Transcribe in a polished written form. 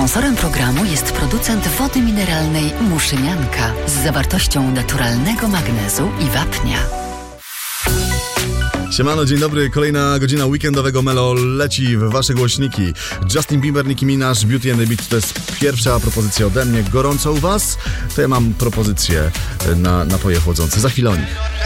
Sponsorem programu jest producent wody mineralnej Muszynianka z zawartością naturalnego magnezu i wapnia. Siemano, dzień dobry, kolejna godzina weekendowego Melo leci w wasze głośniki. Justin Bieber, Nicki Minaj, Beauty and the Beat to jest pierwsza propozycja ode mnie. Gorąco u was? To ja mam propozycję na napoje chłodzące. Za chwilę o nich.